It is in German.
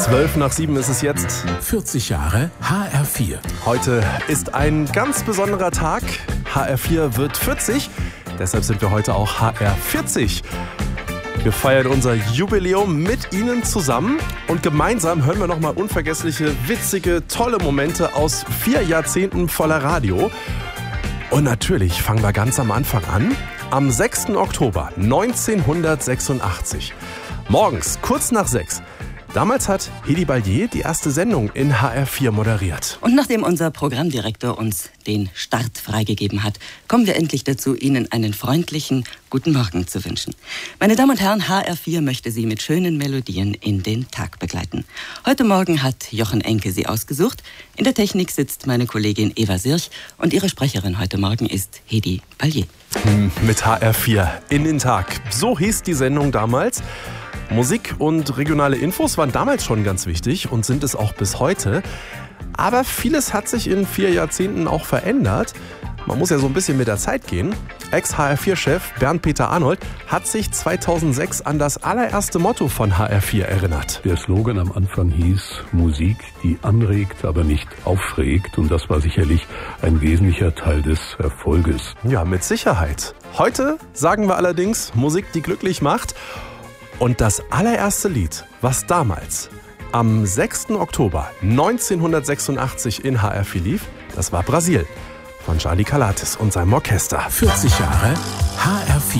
7:12 ist es jetzt. 40 Jahre HR4. Heute ist ein ganz besonderer Tag. HR4 wird 40. Deshalb sind wir heute auch HR40. Wir feiern unser Jubiläum mit Ihnen zusammen und gemeinsam hören wir nochmal unvergessliche, witzige, tolle Momente aus 4 Jahrzehnten voller Radio. Und natürlich fangen wir ganz am Anfang an. Am 6. Oktober 1986. Morgens, kurz nach 6. Damals hat Hedi Ballier die erste Sendung in HR4 moderiert. Und nachdem unser Programmdirektor uns den Start freigegeben hat, kommen wir endlich dazu, Ihnen einen freundlichen Guten Morgen zu wünschen. Meine Damen und Herren, HR4 möchte Sie mit schönen Melodien in den Tag begleiten. Heute Morgen hat Jochen Enke Sie ausgesucht. In der Technik sitzt meine Kollegin Eva Sirch und Ihre Sprecherin heute Morgen ist Hedi Ballier. Mit HR4 in den Tag. So hieß die Sendung damals. Musik und regionale Infos waren damals schon ganz wichtig und sind es auch bis heute. Aber vieles hat sich in 4 Jahrzehnten auch verändert. Man muss ja so ein bisschen mit der Zeit gehen. Ex-HR4-Chef Bernd-Peter Arnold hat sich 2006 an das allererste Motto von HR4 erinnert. Der Slogan am Anfang hieß Musik, die anregt, aber nicht aufregt. Und das war sicherlich ein wesentlicher Teil des Erfolges. Ja, mit Sicherheit. Heute sagen wir allerdings Musik, die glücklich macht. Und das allererste Lied, was damals am 6. Oktober 1986 in HR4 lief, das war Brasil von Charlie Calates und seinem Orchester. 40 Jahre HR4.